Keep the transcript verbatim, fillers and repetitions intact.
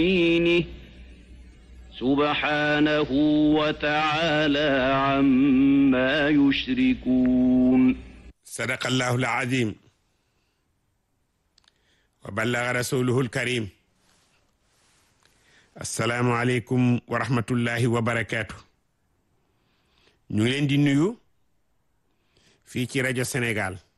يمينه سبحانه وتعالى عما يشركون صدق الله العظيم وبلغ رسوله الكريم السلام عليكم ورحمة الله وبركاته ñu ngi leen di nuyu fii ci rajo Sénégal